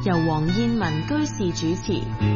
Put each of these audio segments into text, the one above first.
由黃燕文居士主持。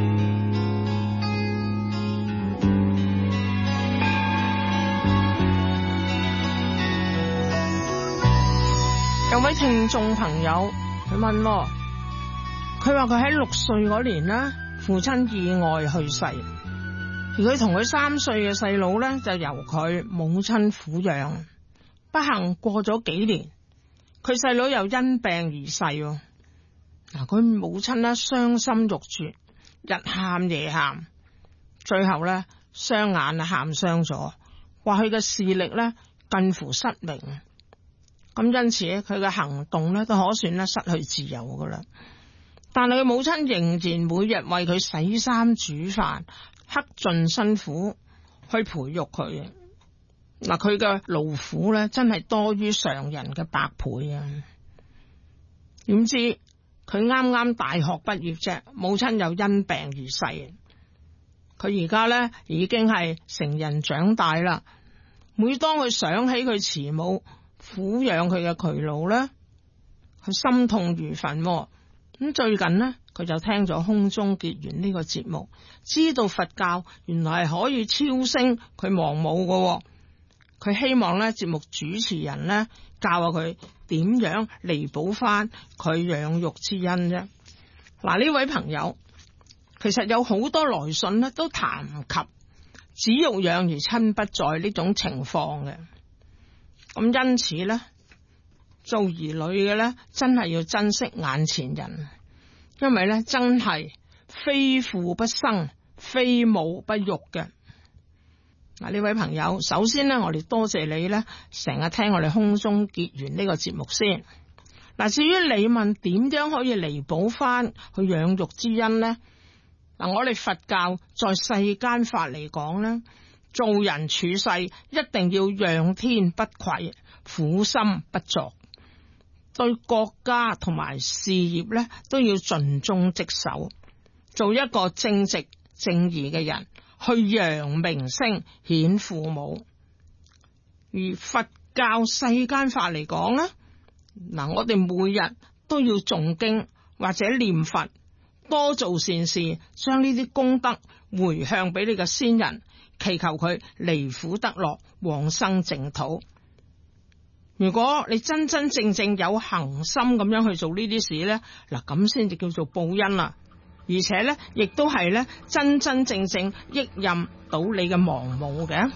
有位聽眾朋友佢問我，佢話佢喺6歲嗰年呢，父親意外去世，而佢同佢3歲嘅細佬呢，就由佢母親撫養。不幸過咗幾年，佢細佬又因病而逝。嗱，佢母親呢，傷心欲絕，日喊夜喊，最後呢，雙眼喊傷咗，話佢嘅視力呢，近乎失明。咁因此佢嘅行動咧都可算咧失去自由噶啦，但係佢母親仍然每日為佢洗衫煮飯，克盡辛苦去培育佢。嗱，佢嘅勞苦咧真係多於常人嘅百倍啊！點知佢啱啱大學畢業啫，母親又因病而逝。佢而家咧已經係成人長大啦，每當佢想起佢慈母撫養佢嘅劬勞咧，佢心痛如焚。咁最近呢，佢就聽咗空中結緣呢個節目，知道佛教原來係可以超升佢亡母嘅。佢希望咧節目主持人咧教下佢點樣彌補翻佢養育之恩啫。嗱，呢位朋友其實有好多來信咧都談及子欲養而親不在呢種情況嘅。咁因此咧，做兒女嘅咧，真係要珍惜眼前人，因為咧真係非父不生，非母不育嘅。嗱，呢位朋友，首先咧，我哋多謝你咧，成日聽我哋空中結緣呢個節目先。嗱，至於你問點樣可以彌補翻佢養育之恩咧？嗱，我哋佛教在世間法嚟講咧，做人處世一定要仰天不愧，苦心不作，對國家同埋事業咧都要盡忠職守，做一個正直正義嘅人，去揚名聲顯父母。而佛教世間法嚟講咧，嗱，我哋每日都要誦經或者念佛，多做善事，將呢啲功德回向俾你嘅先人，祈求佢離苦得樂，往生淨土。如果你真真正正有恒心咁樣去做呢啲事呢，嗱，咁先至叫做報恩啦。而且呢，亦都係呢真真正正益任到你嘅亡母嘅。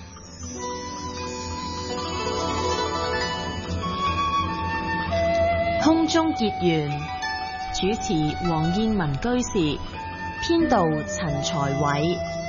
空中結緣，主持黃燕文居士，編導陳才偉。